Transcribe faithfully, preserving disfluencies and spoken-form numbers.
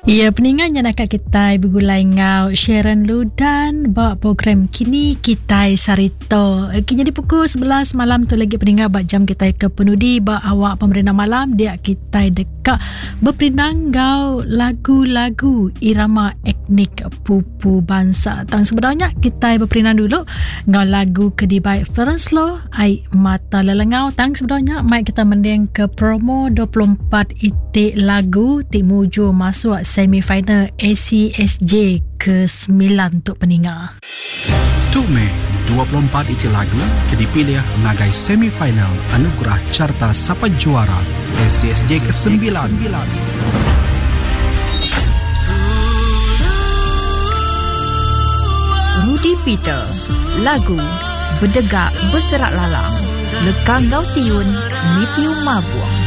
Ya, peningan yang nak kita bergulai ngau Sharon Lu dan bawa program kini kita sarito. Kini di pukul sebelas malam tu lagi peningan bak jam kita ke penudi bak awak pemerintah malam dia kita dekat berperinang ngau lagu-lagu irama etnik pupu bangsa. Tang sebenarnya kita berperinang dulu ngau lagu kedibai Florence Law ai mata lelengau. Tang sebenarnya mai kita mending ke promo dua puluh empat itik lagu timuju masuk semifinal A C S J ke sembilan untuk peninga. tujuh Mei dua puluh empat itu lagu ke dipilih mengagai semifinal anugerah carta sapa juara A C S J ke sembilan. Rudy Peter, lagu Berdegak Berserak Lalang, Lekang Gau Tiun, Mitiu Mabuang.